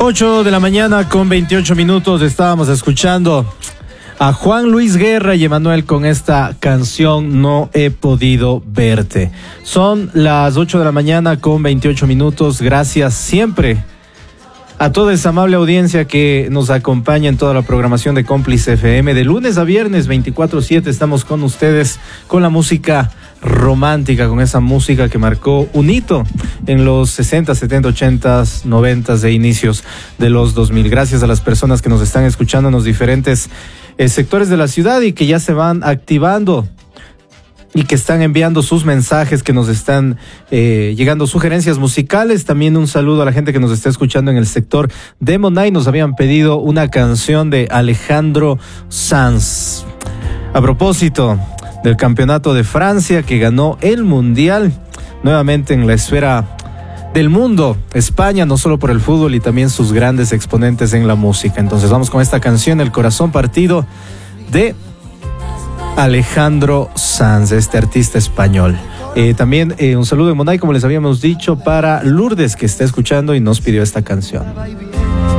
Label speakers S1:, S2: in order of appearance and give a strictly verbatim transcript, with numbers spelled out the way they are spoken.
S1: ocho de la mañana con veintiocho minutos. Estábamos escuchando a Juan Luis Guerra y Emanuel con esta canción No he podido verte. Son las ocho de la mañana con veintiocho minutos. Gracias siempre a toda esa amable audiencia que nos acompaña en toda la programación de Cómplice F M. De lunes a viernes, veinticuatro siete, estamos con ustedes con la música romántica, con esa música que marcó un hito en los sesenta, setenta, ochenta, noventa e inicios de los dos mil. Gracias a las personas que nos están escuchando en los diferentes eh, sectores de la ciudad y que ya se van activando y que están enviando sus mensajes, que nos están eh, llegando sugerencias musicales. También un saludo a la gente que nos está escuchando en el sector de Monay. Nos habían pedido una canción de Alejandro Sanz. A propósito del campeonato de Francia, que ganó el Mundial, nuevamente en la esfera del mundo, España, no solo por el fútbol y también sus grandes exponentes en la música. Entonces vamos con esta canción, El Corazón Partido, de Alejandro Sanz, este artista español. Eh, también eh, un saludo de Monay, como les habíamos dicho, para Lourdes, que está escuchando y nos pidió esta canción.